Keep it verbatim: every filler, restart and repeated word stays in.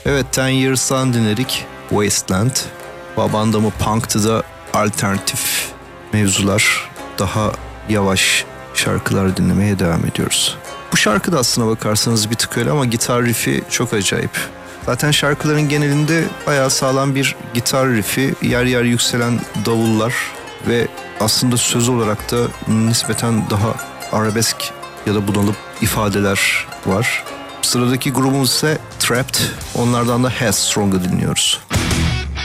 Evet, Ten Years'tan dinledik Wasteland. Babanda mı Punk'tı da alternatif mevzular, daha yavaş şarkılar dinlemeye devam ediyoruz. Bu şarkı da aslına bakarsanız bir tık öyle ama gitar riffi çok acayip. Zaten şarkıların genelinde bayağı sağlam bir gitar riffi, yer yer yükselen davullar ve aslında söz olarak da nispeten daha arabesk ya da bunalıp ifadeler var. Sıradaki grubumuz ise Trapped. Onlardan da Headstrong'u dinliyoruz.